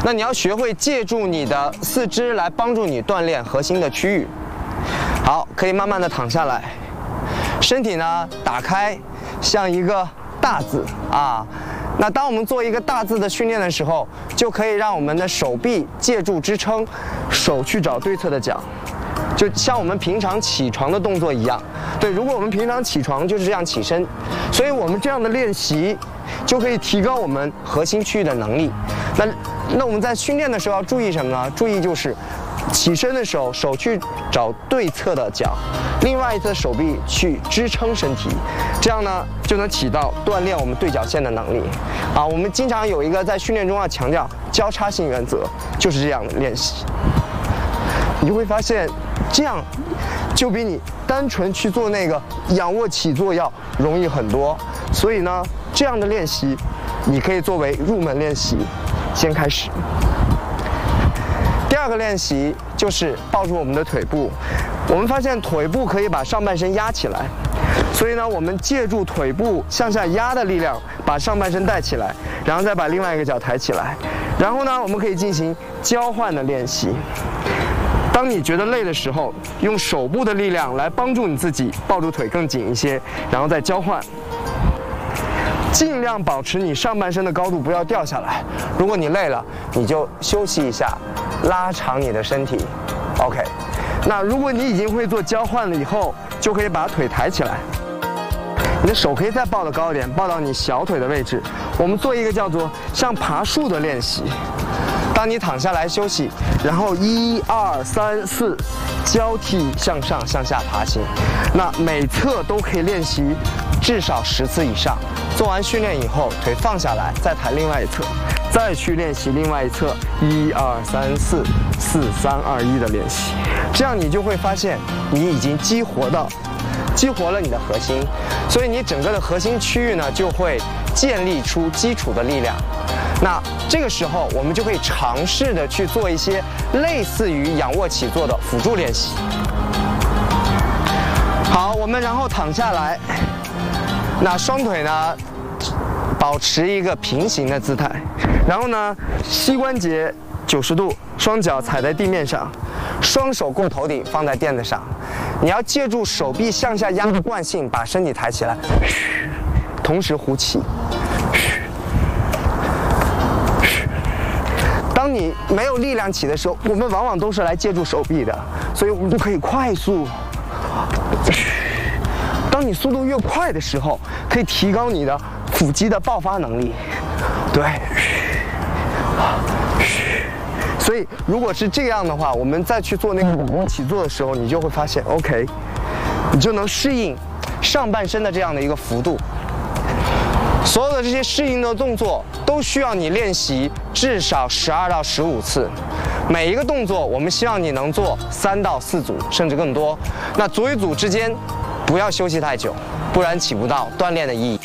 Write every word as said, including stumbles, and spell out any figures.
那你要学会借助你的四肢来帮助你锻炼核心的区域。好，可以慢慢的躺下来，身体呢打开，像一个大字啊。那当我们做一个大字的训练的时候，就可以让我们的手臂借助支撑，手去找对侧的脚。 就像我们平常起床的动作一样，对，如果我们平常起床就是这样起身，所以我们这样的练习就可以提高我们核心区域的能力。那那我们在训练的时候要注意什么呢？注意就是起身的时候，手去找对侧的脚，另外一侧手臂去支撑身体，这样呢就能起到锻炼我们对角线的能力。啊，我们经常有一个在训练中要强调交叉性原则，就是这样的练习。你就会发现。 这样就比你单纯去做那个仰卧起坐要容易很多，所以呢，这样的练习你可以作为入门练习先开始。第二个练习就是抱住我们的腿部，我们发现腿部可以把上半身压起来，所以呢，我们借助腿部向下压的力量，把上半身带起来，然后再把另外一个脚抬起来，然后呢，我们可以进行交换的练习。 当你觉得累的时候，用手部的力量来帮助你自己抱住腿更紧一些，然后再交换，尽量保持你上半身的高度不要掉下来。如果你累了，你就休息一下，拉长你的身体。OK， 那如果你已经会做交换了以后，就可以把腿抬起来，你的手可以再抱得高一点，抱到你小腿的位置。我们做一个叫做像爬树的练习。 当你躺下来休息，然后一二三四，交替向上向下爬行，那每侧都可以练习至少十次以上。做完训练以后，腿放下来，再抬另外一侧，再去练习另外一侧，一二三四，四三二一的练习。这样你就会发现，你已经激活到，激活了你的核心，所以你整个的核心区域呢，就会建立出基础的力量。 那这个时候，我们就可以尝试的去做一些类似于仰卧起坐的辅助练习。好，我们然后躺下来，那双腿呢保持一个平行的姿态，然后呢膝关节九十度，双脚踩在地面上，双手共头顶放在垫子上。你要借助手臂向下压的惯性，把身体抬起来，同时呼气。 当你没有力量起的时候，我们往往都是来借助手臂的，所以我们就可以快速。当你速度越快的时候，可以提高你的腹肌的爆发能力。对。所以如果是这样的话，我们再去做那个仰卧起坐的时候，你就会发现 ，OK， 你就能适应上半身的这样的一个幅度。 所有的这些适应的动作都需要你练习至少十二到十五次，每一个动作我们希望你能做三到四组，甚至更多。那组与组之间不要休息太久，不然起不到锻炼的意义。